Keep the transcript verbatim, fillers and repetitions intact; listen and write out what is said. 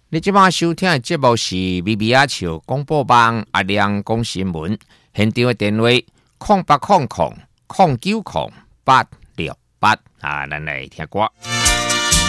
你即摆收听的节目是咪咪仔笑广播网阿亮讲新闻，现场的电话空八空空空九空八六八啊，咱来听歌。